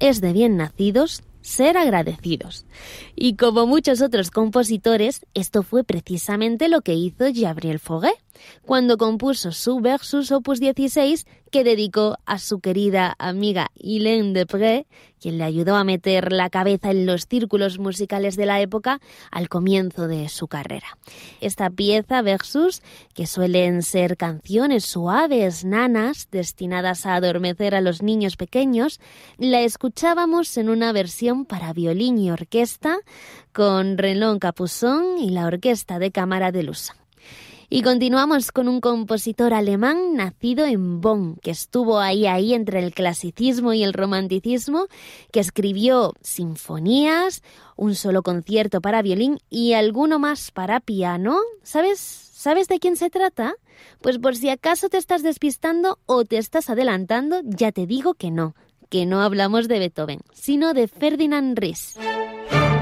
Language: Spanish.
es de bien nacidos ser agradecidos. Y como muchos otros compositores, esto fue precisamente lo que hizo Gabriel Fauré cuando compuso su Versus Opus 16, que dedicó a su querida amiga Hélène Deprez, quien le ayudó a meter la cabeza en los círculos musicales de la época al comienzo de su carrera. Esta pieza, Versus, que suelen ser canciones suaves, nanas, destinadas a adormecer a los niños pequeños, la escuchábamos en una versión para violín y orquesta con Renaud Capuçon y la Orquesta de Cámara de Lausanne. Y continuamos con un compositor alemán nacido en Bonn, que estuvo ahí entre el clasicismo y el romanticismo, que escribió sinfonías, un solo concierto para violín y alguno más para piano. ¿Sabes de quién se trata? Pues por si acaso te estás despistando o te estás adelantando, ya te digo que no hablamos de Beethoven, sino de Ferdinand Ries.